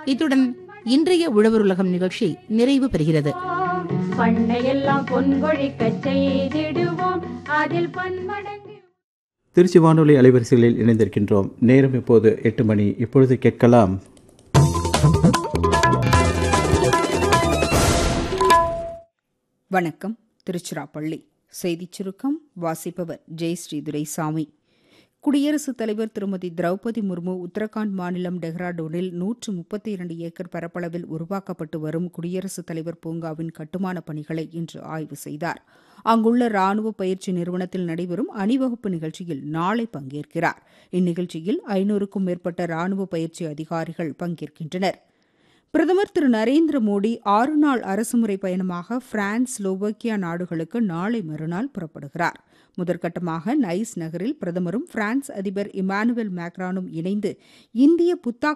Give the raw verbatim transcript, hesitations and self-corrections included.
இத்துடன் இன்றைய உழவர் நிகழ்ச்சி நிறைவு பெறுகிறது. பண்ணையெல்லாம் பொன்கொழிக்கச் செய்திடுவோம், அதில் பன்மடங்கு. திருச்சி வானொலி அலைவரிசைகளில் இணைந்திருக்கின்றோம். நேரம் இப்போது எட்டு மணி. இப்பொழுது கேட்கலாம் வணக்கம். திருச்சிராப்பள்ளி செய்திச் சுருக்கம் வாசிப்பவர் ஜெயஸ்ரீ துரைசாமி. குடியரசுத் தலைவர் திருமதி திரௌபதி முர்மு உத்தரகாண்ட் மாநிலம் டெஹ்ராடூனில் நூற்று முப்பத்தி இரண்டு ஏக்கர் பரப்பளவில் உருவாக்கப்பட்டு வரும் குடியரசுத் தலைவர் பூங்காவின் கட்டுமான பணிகளை இன்று ஆய்வு செய்தார். அங்குள்ள ராணுவ பயிற்சி நிறுவனத்தில் நடைபெறும் அணிவகுப்பு நிகழ்ச்சியில் நாளை பங்கேற்கிறார். இந்நிகழ்ச்சியில் ஐநூறுக்கும் மேற்பட்ட ராணுவ பயிற்சி அதிகாரிகள் பங்கேற்கின்றனர். பிரதமர் திரு நரேந்திர மோடி ஆறு நாள் அரசுமுறை பயணமாக பிரான்ஸ், ஸ்லோவாக்கியா நாடுகளுக்கு நாளை மறுநாள் புறப்படுகிறார். முதற்கட்டமாக நைஸ் நகரில் பிரதமரும் பிரான்ஸ் அதிபர் இமானுவேல் மேக்ரானும் இணைந்து இந்திய புத்தாக்க